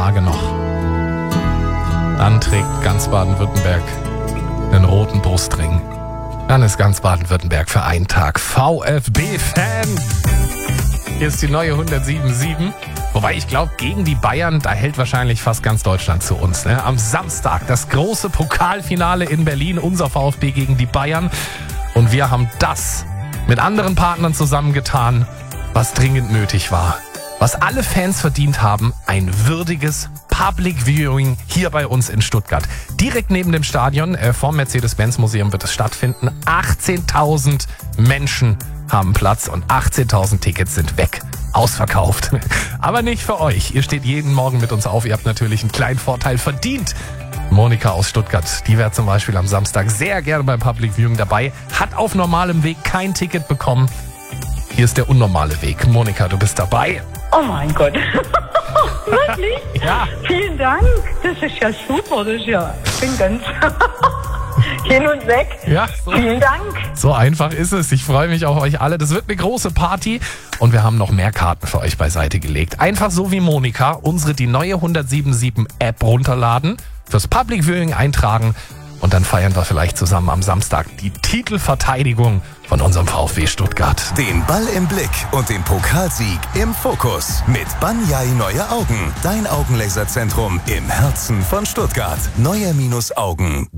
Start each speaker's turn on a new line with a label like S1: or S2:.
S1: Tage noch. Dann trägt ganz Baden-Württemberg einen roten Brustring. Dann ist ganz Baden-Württemberg für einen Tag VfB-Fan. Hier ist die neue 107.7. Wobei ich glaube, gegen die Bayern, da hält wahrscheinlich fast ganz Deutschland zu uns. Ne? Am Samstag das große Pokalfinale in Berlin, unser VfB gegen die Bayern. Und wir haben das mit anderen Partnern zusammengetan, was dringend nötig war. Was alle Fans verdient haben, ein würdiges Public Viewing hier bei uns in Stuttgart. Direkt neben dem Stadion, vorm Mercedes-Benz-Museum wird es stattfinden. 18.000 Menschen haben Platz und 18.000 Tickets sind weg. Ausverkauft. Aber nicht für euch. Ihr steht jeden Morgen mit uns auf. Ihr habt natürlich einen kleinen Vorteil verdient. Monika aus Stuttgart, die wäre zum Beispiel am Samstag sehr gerne beim Public Viewing dabei, hat auf normalem Weg kein Ticket bekommen. Hier ist der unnormale Weg. Monika, du bist dabei.
S2: Oh mein Gott. Wirklich?
S1: Ja.
S2: Vielen Dank. Das ist ja super. Ich bin ganz hin und weg.
S1: Ja, so.
S2: Vielen Dank.
S1: So einfach ist es. Ich freue mich auf euch alle. Das wird eine große Party und wir haben noch mehr Karten für euch beiseite gelegt. Einfach so wie Monika, die neue 107.7 App runterladen, fürs Public Viewing eintragen und dann feiern wir vielleicht zusammen am Samstag die Titelverteidigung von unserem VfB Stuttgart.
S3: Den Ball im Blick und den Pokalsieg im Fokus mit Banyai Neue Augen. Dein Augenlaserzentrum im Herzen von Stuttgart. Neue-Augen.